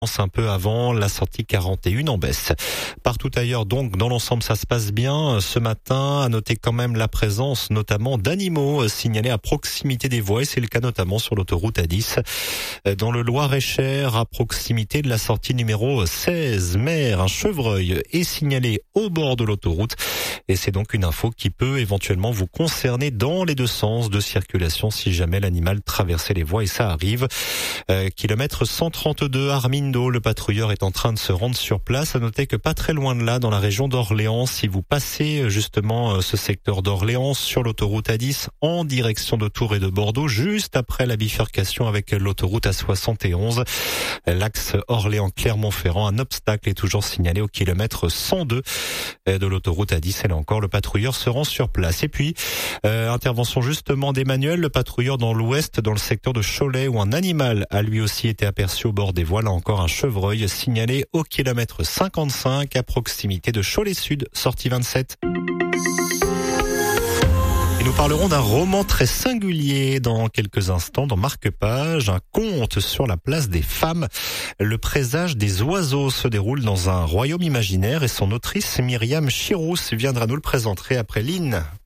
Un peu avant la sortie 41 en baisse. Partout ailleurs donc, dans l'ensemble, ça se passe bien. Ce matin, à noter quand même la présence notamment d'animaux signalés à proximité des voies et c'est le cas notamment sur l'autoroute A10. Dans le Loir-et-Cher, à proximité de la sortie numéro 16 mer, un chevreuil est signalé au bord de l'autoroute et c'est donc une info qui peut éventuellement vous concerner dans les deux sens de circulation si jamais l'animal traversait les voies et ça arrive. Kilomètre 132 Armindo, le patrouilleur est en train de se rendre sur place. À noter que pas très loin de là, dans la région d'Orléans, si vous passez justement ce secteur d'Orléans sur l'autoroute A10 en direction de Tours et de Bordeaux, juste après la bifurcation avec l'autoroute A71, l'axe Orléans-Clermont-Ferrand, un obstacle est toujours signalé au kilomètre 102 de l'autoroute A10. Et là encore, le patrouilleur se rend sur place. Et puis, intervention justement d'Emmanuel, le patrouilleur dans l'ouest, dans le secteur de Cholet, où un animal a lui aussi été aperçu au bord des voies. Là encore, un chevreuil signalé au kilomètre 55 à proximité de Cholet-Sud, sortie 27. Et nous parlerons d'un roman très singulier dans quelques instants dans Marque-Page, un conte sur la place des femmes. Le présage des oiseaux se déroule dans un royaume imaginaire et son autrice Myriam Chirous viendra nous le présenter après Lynn.